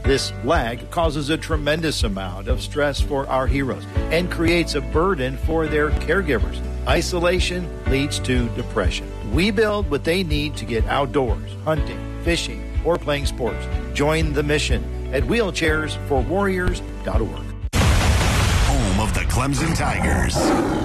This lag causes a tremendous amount of stress for our heroes and creates a burden for their caregivers. Isolation leads to depression. We build what they need to get outdoors, hunting, fishing, or playing sports. Join the mission at wheelchairsforwarriors.org. Home of the Clemson Tigers.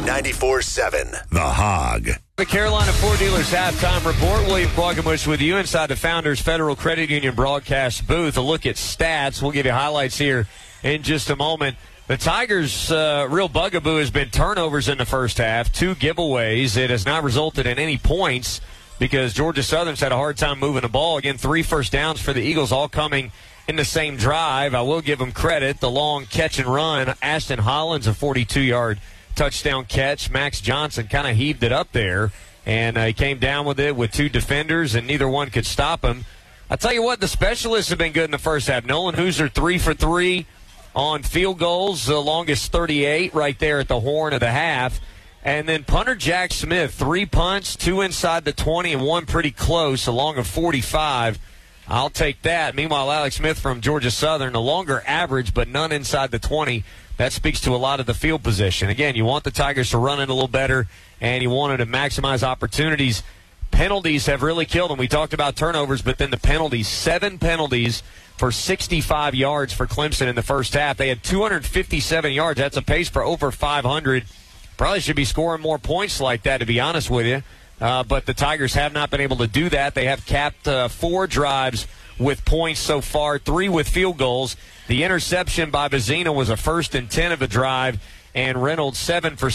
94.7 The Hog. The Carolina Ford Dealers halftime report. William Quaggamush with you inside the Founders Federal Credit Union broadcast booth. A look at stats. We'll give you highlights here in just a moment. The Tigers' real bugaboo has been turnovers in the first half, 2 giveaways. It has not resulted in any points because Georgia Southern's had a hard time moving the ball. Again, 3 first downs for the Eagles, all coming in the same drive. I will give them credit. The long catch and run, Ashton Hollins, a 42-yard touchdown catch. Max Johnson kind of heaved it up there, and he came down with it with 2 defenders, and neither one could stop him. I'll tell you what, the specialists have been good in the first half. Nolan Hooser, 3 for 3 on field goals, the longest 38 right there at the horn of the half. And then punter Jack Smith, 3 punts, 2 inside the 20 and 1 pretty close, along of 45. I'll take that. Meanwhile, Alex Smith from Georgia Southern, a longer average, but none inside the 20. That speaks to a lot of the field position. Again, you want the Tigers to run it a little better, and you wanted to maximize opportunities. Penalties have really killed them. We talked about turnovers, but then the penalties, 7 penalties for 65 yards for Clemson in the first half. They had 257 yards. That's a pace for over 500. Probably should be scoring more points like that, to be honest with you. But the Tigers have not been able to do that. They have capped 4 drives with points so far, 3 with field goals. The interception by Vizina was a 1st and 10 of the drive, and Reynolds 7 for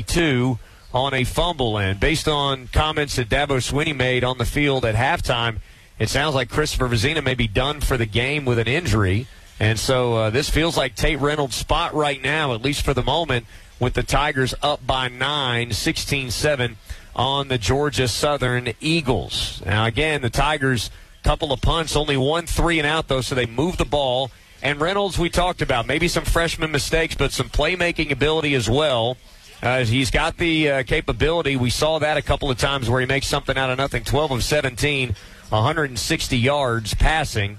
62 on a fumble. And based on comments that Dabo Swinney made on the field at halftime, it sounds like Christopher Vizina may be done for the game with an injury. And so this feels like Tate Reynolds' spot right now, at least for the moment, with the Tigers up by 9, 16-7 on the Georgia Southern Eagles. Now, again, the Tigers, couple of punts, only 1 3 and out, though, so they move the ball. And Reynolds, we talked about, maybe some freshman mistakes, but some playmaking ability as well. He's got the capability. We saw that a couple of times where he makes something out of nothing. 12 of 17, 160 yards passing,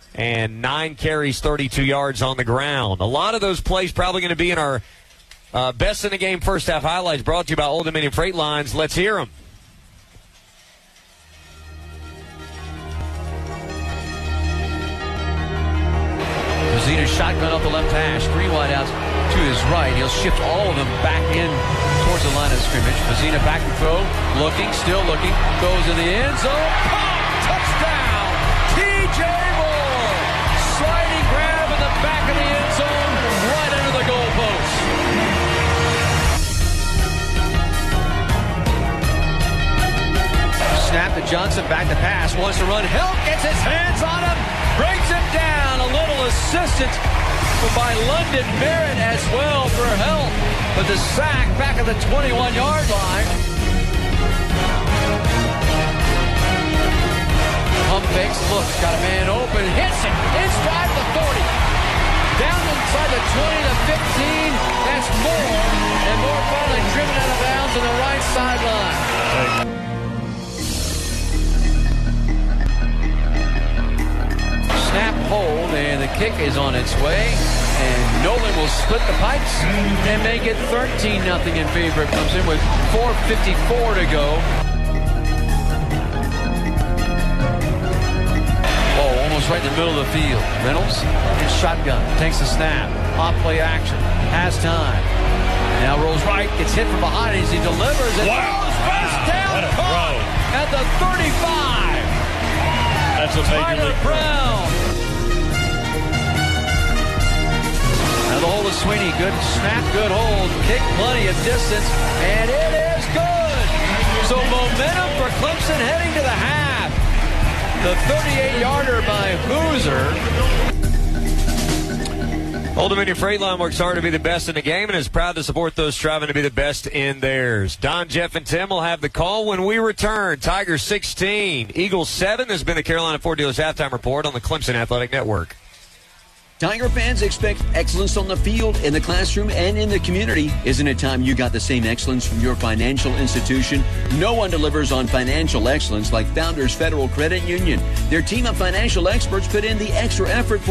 and 9 carries, 32 yards on the ground. A lot of those plays probably going to be in our best in the game first half highlights, brought to you by Old Dominion Freight Lines. Let's hear them. Vizina shotgun off the left hash, 3 wideouts to his right. He'll shift all of them back in towards the line of scrimmage. Vizina back to throw, looking, still looking, goes in the end zone. Touchdown! T.J. Moore! Sliding grab in the back of the end zone, right under the goalpost. Snap to Johnson, back to pass, wants to run. Help gets his hands on him, brings him down. A little assistance by London Merritt as well for help. But the sack back at the 21-yard line. Pump fakes, looks, got a man open, hits it, inside the 40. Down inside the 20 to 15. That's Moore. And Moore finally driven out of bounds on the right sideline. Snap, hold, and the kick is on its way. And Nolan will split the pipes and make it 13-0 in favor of Clemson with 4:54 to go. Oh, almost right in the middle of the field. Reynolds in shotgun, takes the snap, off play action, has time. Now rolls right, gets hit from behind as he delivers it. Wow! First down, caught at the 35. That's a major league Brown. Now the hold is Swinney. Good snap, good hold. Kick plenty of distance, and it is good. So momentum for Clemson heading to the half. The 38-yarder by Hooser. Old Dominion Freight Line works hard to be the best in the game and is proud to support those striving to be the best in theirs. Don, Jeff, and Tim will have the call when we return. Tigers 16, Eagles 7 has been the Carolina Ford Dealers halftime report on the Clemson Athletic Network. Tiger fans expect excellence on the field, in the classroom, and in the community. Isn't it time you got the same excellence from your financial institution? No one delivers on financial excellence like Founders Federal Credit Union. Their team of financial experts put in the extra effort for